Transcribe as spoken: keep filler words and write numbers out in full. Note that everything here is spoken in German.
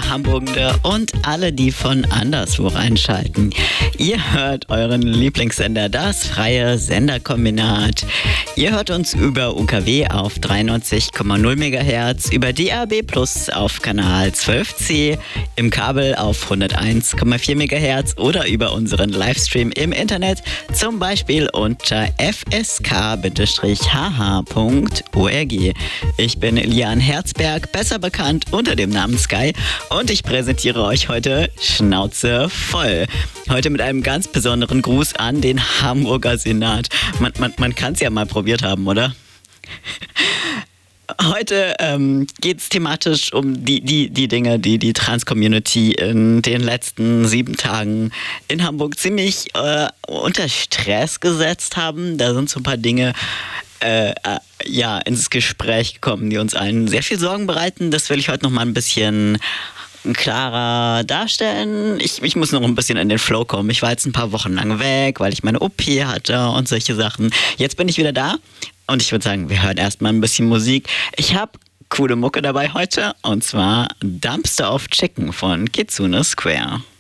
Hamburgende und alle, die von anderswo reinschalten. Ihr hört euren Lieblingssender, das freie Senderkombinat. Ihr hört uns über U K W auf dreiundneunzig Komma null Megahertz, über D A B Plus auf Kanal zwölf C, im Kabel auf hunderteins Komma vier Megahertz oder über unseren Livestream im Internet, zum Beispiel unter f s k h h punkt org. Ich bin Lian Herzberg, besser bekannt unter dem Namen Sky, und ich präsentiere euch heute Schnauze voll. Heute mit einem ganz besonderen Gruß an den Hamburger Senat. Man, man, man kann es ja mal probiert haben, oder? Heute ähm, geht es thematisch um die, die, die Dinge, die die Trans-Community in den letzten sieben Tagen in Hamburg ziemlich äh, unter Stress gesetzt haben. Da sind so ein paar Dinge äh, äh, ja, ins Gespräch gekommen, die uns allen sehr viel Sorgen bereiten. Das will ich heute noch mal ein bisschen klarer darstellen. Ich, ich muss noch ein bisschen in den Flow kommen. Ich war jetzt ein paar Wochen lang weg, weil ich meine O P hatte und solche Sachen. Jetzt bin ich wieder da und ich würde sagen, wir hören erstmal ein bisschen Musik. Ich habe coole Mucke dabei heute, und zwar Dumpster of Chicken von Kitsune Square.